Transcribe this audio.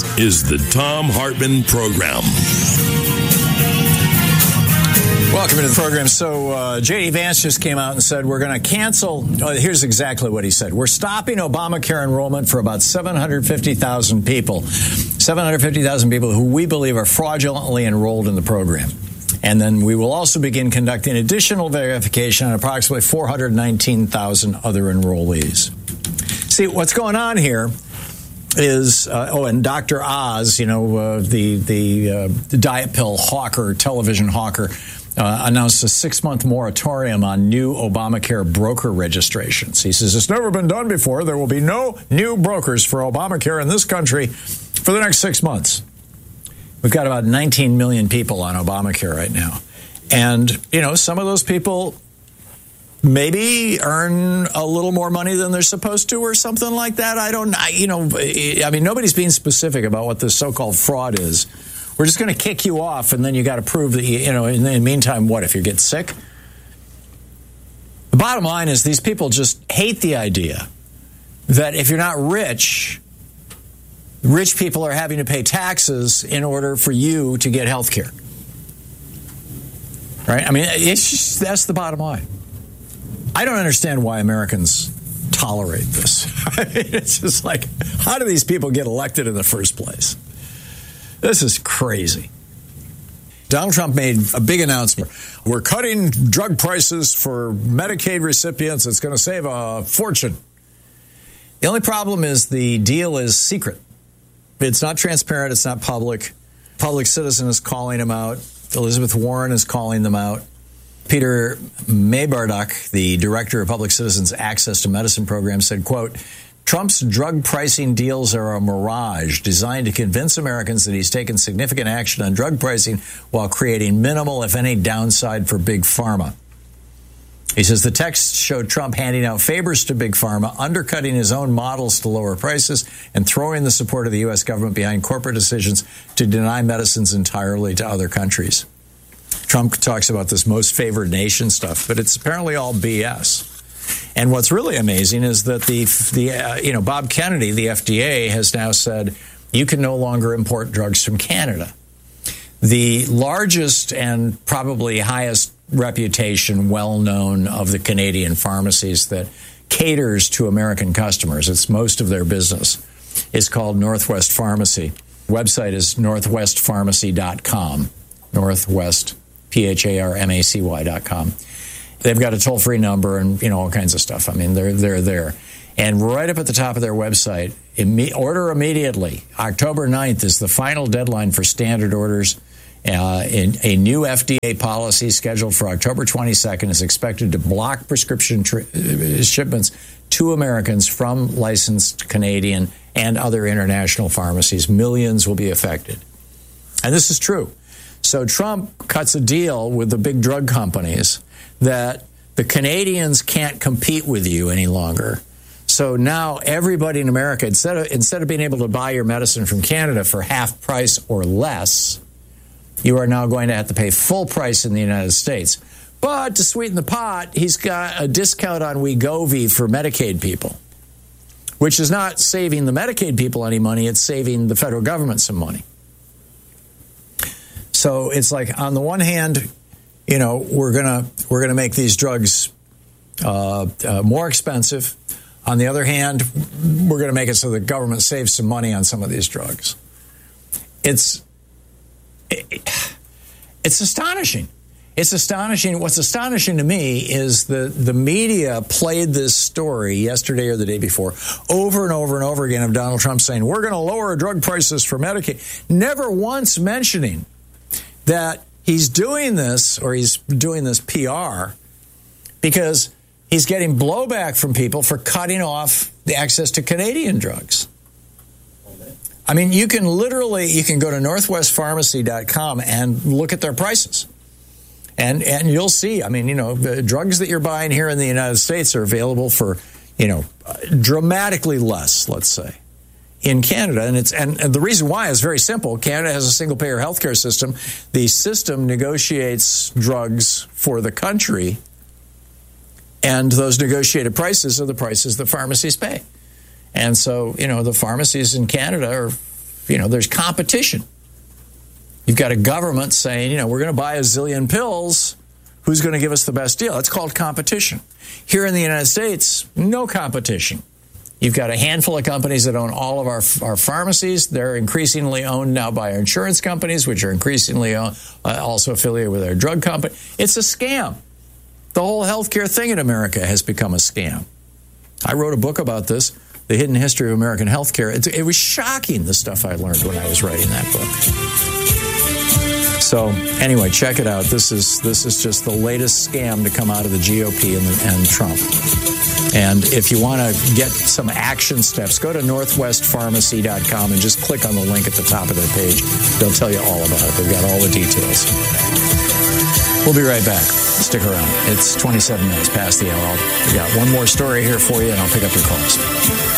is the Thom Hartmann Program. Welcome to the program. So J.D. Vance just came out and said we're going to cancel. Here's exactly what he said. We're stopping Obamacare enrollment for about 750,000 people. 750,000 people who we believe are fraudulently enrolled in the program. And then we will also begin conducting additional verification on approximately 419,000 other enrollees. See, what's going on here is, and Dr. Oz, the diet pill hawker, television hawker, announced a 6-month moratorium on new Obamacare broker registrations. He says it's never been done before. There will be no new brokers for Obamacare in this country for the next 6 months. We've got about 19 million people on Obamacare right now. And, some of those people maybe earn a little more money than they're supposed to or something like that. Nobody's being specific about what this so-called fraud is. We're just going to kick you off, and then you got to prove that, in the meantime, what, if you get sick? The bottom line is these people just hate the idea that if you're not rich people are having to pay taxes in order for you to get health care. Right? I mean, that's the bottom line. I don't understand why Americans tolerate this. It's just like, how do these people get elected in the first place? This is crazy. Donald Trump made a big announcement. We're cutting drug prices for Medicaid recipients. It's going to save a fortune. The only problem is the deal is secret. It's not transparent. It's not public. Public Citizen is calling them out. Elizabeth Warren is calling them out. Peter Maybarduck, the director of Public Citizen's Access to Medicine program, said, quote, Trump's drug pricing deals are a mirage designed to convince Americans that he's taken significant action on drug pricing while creating minimal, if any, downside for Big Pharma. He says the text showed Trump handing out favors to Big Pharma, undercutting his own models to lower prices, and throwing the support of the U.S. government behind corporate decisions to deny medicines entirely to other countries. Trump talks about this most favored nation stuff, but it's apparently all BS. And what's really amazing is that Bob Kennedy, the FDA, has now said you can no longer import drugs from Canada. The largest and probably highest reputation, well-known of the Canadian pharmacies that caters to American customers, it's most of their business, is called Northwest Pharmacy. Website is northwestpharmacy.com. Northwest, PHARMACY.com. They've got a toll-free number and, all kinds of stuff. I mean, they're there. And right up at the top of their website, order immediately. October 9th is the final deadline for standard orders. A new FDA policy scheduled for October 22nd is expected to block prescription shipments to Americans from licensed Canadian and other international pharmacies. Millions will be affected. And this is true. So Trump cuts a deal with the big drug companies that the Canadians can't compete with you any longer. So now everybody in America, instead of being able to buy your medicine from Canada for half price or less, you are now going to have to pay full price in the United States. But to sweeten the pot, he's got a discount on Wegovy for Medicaid people, which is not saving the Medicaid people any money. It's saving the federal government some money. So it's like, on the one hand, we're gonna make these drugs more expensive. On the other hand, we're going to make it so the government saves some money on some of these drugs. It's astonishing. It's astonishing. What's astonishing to me is the media played this story yesterday or the day before over and over and over again of Donald Trump saying, we're going to lower drug prices for Medicaid, never once mentioning that he's doing this, or he's doing this PR, because he's getting blowback from people for cutting off the access to Canadian drugs. I mean, you can go to northwestpharmacy.com and look at their prices. And you'll see, the drugs that you're buying here in the United States are available for, dramatically less, let's say, in Canada. And the reason why is very simple. Canada has a single-payer healthcare system. The system negotiates drugs for the country, and those negotiated prices are the prices the pharmacies pay. And so, the pharmacies in Canada are there's competition. You've got a government saying, we're going to buy a zillion pills. Who's going to give us the best deal? That's called competition. Here in the United States, no competition. You've got a handful of companies that own all of our pharmacies. They're increasingly owned now by our insurance companies, which are increasingly also affiliated with our drug company. It's a scam. The whole healthcare thing in America has become a scam. I wrote a book about this, The Hidden History of American Healthcare. It was shocking, the stuff I learned when I was writing that book. So anyway, check it out. This is just the latest scam to come out of the GOP and Trump. And if you want to get some action steps, go to northwestpharmacy.com and just click on the link at the top of their page. They'll tell you all about it. They've got all the details. We'll be right back. Stick around. It's 27 minutes past the hour. We got one more story here for you, and I'll pick up your calls.